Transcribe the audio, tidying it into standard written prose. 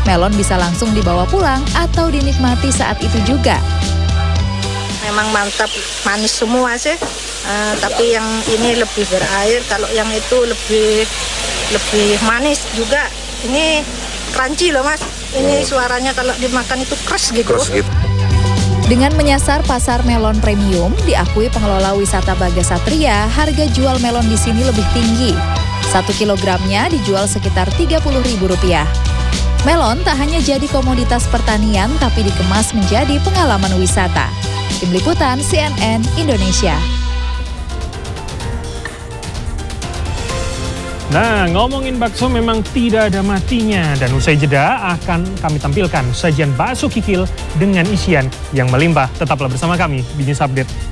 Melon bisa langsung dibawa pulang atau dinikmati saat itu juga. Memang mantap, manis semua sih. Tapi yang ini lebih berair, kalau yang itu lebih manis juga. Ini crunchy loh Mas. Ini suaranya kalau dimakan itu keras gitu. Dengan menyasar pasar melon premium, diakui pengelola wisata Bagasatria, harga jual melon di sini lebih tinggi. 1 kilogramnya dijual sekitar Rp30.000. Melon tak hanya jadi komoditas pertanian, tapi dikemas menjadi pengalaman wisata. Tim Liputan CNN Indonesia. Nah, ngomongin bakso memang tidak ada matinya. Dan usai jeda akan kami tampilkan sajian bakso kikil dengan isian yang melimpah. Tetaplah bersama kami di News Update.